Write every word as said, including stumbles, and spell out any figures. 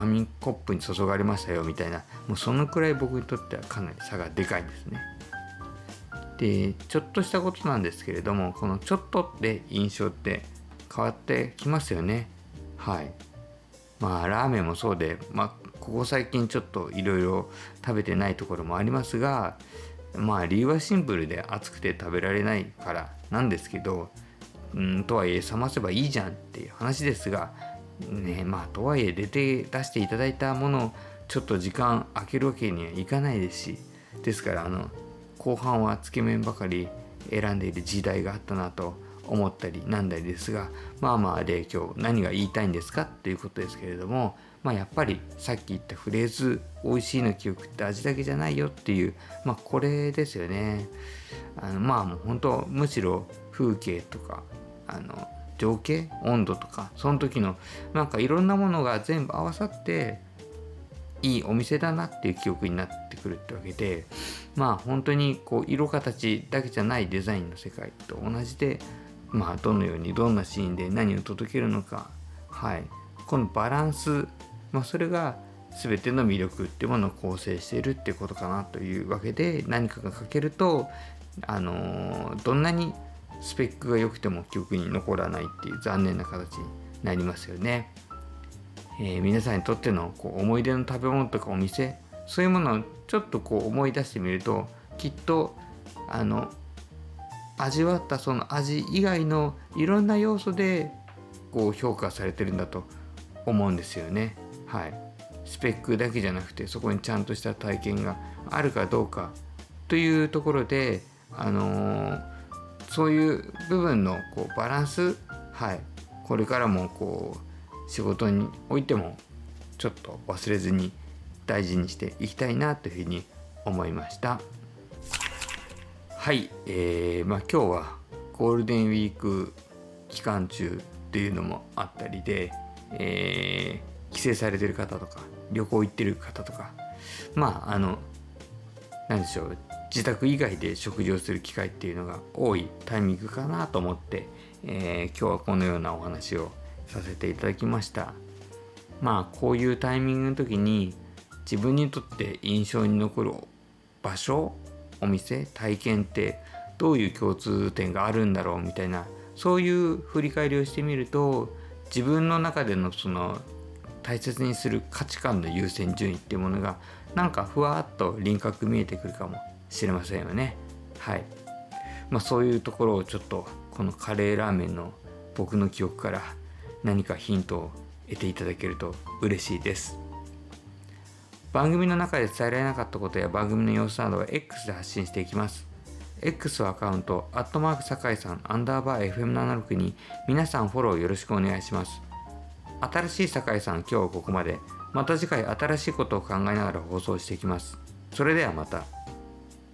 紙コップに注がれましたよみたいな、もうそのくらい僕にとってはかなり差がでかいんですね。でちょっとしたことなんですけれども、このちょっとで印象って変わってきますよね。はい。まあラーメンもそうで、まあここ最近ちょっといろいろ食べてないところもありますが、まあ理由はシンプルで暑くて食べられないからなんですけど、うんとはいえ冷ませばいいじゃんっていう話ですがね。まあとはいえ出て出していただいたものをちょっと時間空けるわけにはいかないですし、ですからあの後半はつけ麺ばかり選んでいる時代があったなと思ったりなんだりですが、まあまあで今日何が言いたいんですかっていうことですけれども、まあやっぱりさっき言ったフレーズ美味しいの記憶って味だけじゃないよっていう、まあこれですよね。あのまあもう本当むしろ風景とかあの情景温度とかその時のなんかいろんなものが全部合わさっていいお店だなっていう記憶になってくるってわけで、まあ本当にこう色形だけじゃないデザインの世界と同じで、まあどのようにどんなシーンで何を届けるのか、はい、このバランス、まあそれが全ての魅力っていうものを構成しているっていうことかなというわけで、何かが欠けるとあのー、どんなにスペックが良くても記憶に残らないっていう残念な形になりますよね。えー、皆さんにとってのこう思い出の食べ物とかお店、そういうものをちょっとこう思い出してみると、きっとあの味わったその味以外のいろんな要素でこう評価されてるんだと思うんですよね。はい。スペックだけじゃなくてそこにちゃんとした体験があるかどうかというところで、あのー、そういう部分のこうバランス、はい、これからもこう仕事においてもちょっと忘れずに大事にしていきたいなというふうに思いました。はい、えー、まあ今日はゴールデンウィーク期間中っていうのもあったりで、えー、帰省されてる方とか旅行行ってる方とか、まああの何でしょう、自宅以外で食事をする機会っていうのが多いタイミングかなと思って、えー、今日はこのようなお話をさせていただきました。まあこういうタイミングの時に自分にとって印象に残る場所、お店、体験ってどういう共通点があるんだろうみたいな、そういう振り返りをしてみると、自分の中でのその大切にする価値観の優先順位っていうものがなんかふわっと輪郭見えてくるかもしれませんよね。はい。まあそういうところをちょっとこのカレーラーメンの僕の記憶から何かヒントを得ていただけると嬉しいです。番組の中で伝えられなかったことや番組の様子などは X で発信していきます。X はアカウントアットマーク酒井さんアンダーバー エフエムななじゅうろく に皆さんフォローよろしくお願いします。新しい酒井さん、今日はここまで。また次回新しいことを考えながら放送していきます。それではまた。